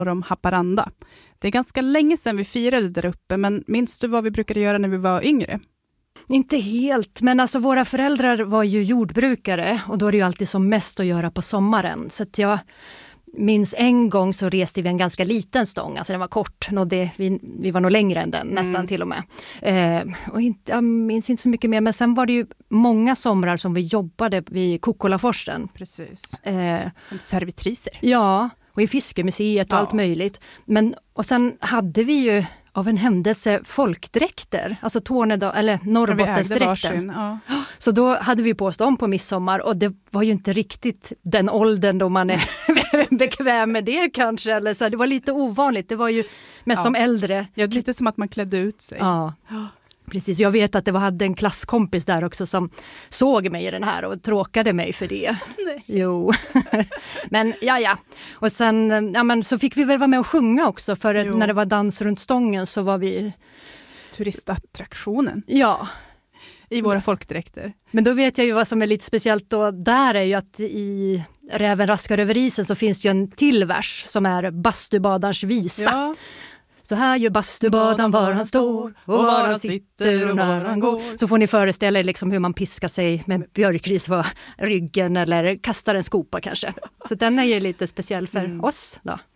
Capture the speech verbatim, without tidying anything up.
om Haparanda. Det är ganska länge sedan vi firade där uppe, men minns du vad vi brukade göra när vi var yngre? Inte helt, men alltså våra föräldrar var ju jordbrukare och då är det ju alltid som mest att göra på sommaren. Så att jag minns en gång så reste vi en ganska liten stång, alltså den var kort, nådde, vi, vi var nog längre än den, mm. nästan till och med. Eh, och inte, jag minns inte så mycket mer, men sen var det ju många somrar som vi jobbade vid Kokkolaforsen. Precis, eh, som servitriser. Ja, och i Fiskemuseet och ja. allt möjligt. Men, och sen hade vi ju av en händelse folkdräkter, alltså Tornedal, eller Norrbottensdräkten. Ja. Så då hade vi på oss dem på midsommar och det var ju inte riktigt den åldern då man är bekväm med det kanske. Eller så. Det var lite ovanligt, det var ju mest ja. de äldre. Ja, lite som att man klädde ut sig. Ja. Precis, jag vet att det var, hade en klasskompis där också som såg mig i den här och tråkade mig för det. Nej. Jo, men ja ja. Och sen ja, men, så fick vi väl vara med och sjunga också för jo. När det var dans runt stången så var vi... Turistattraktionen. Ja. I våra folkdräkter. Men då vet jag ju vad som är lite speciellt då där är ju att i Räven raskar över isen så finns det ju en till vers som är Bastubadarns visa. Ja. Så här gör bastubadan var han står och var han sitter och när han går. Så får ni föreställa er liksom hur man piskar sig med björkris på ryggen eller kastar en skopa kanske. Så den är ju lite speciell för mm. oss då.